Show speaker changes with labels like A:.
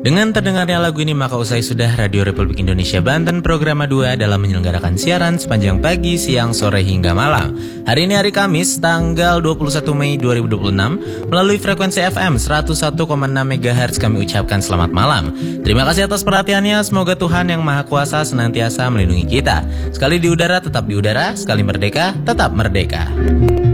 A: Dengan terdengarnya lagu ini maka usai sudah Radio Republik Indonesia Banten Program 2 dalam menyelenggarakan siaran sepanjang pagi, siang, sore hingga malam. Hari ini hari Kamis tanggal 21 Mei 2026 melalui frekuensi FM 101,6 MHz kami ucapkan selamat malam. Terima kasih atas perhatiannya, semoga Tuhan Yang Maha Kuasa senantiasa melindungi kita. Sekali di udara tetap di udara, sekali merdeka tetap merdeka.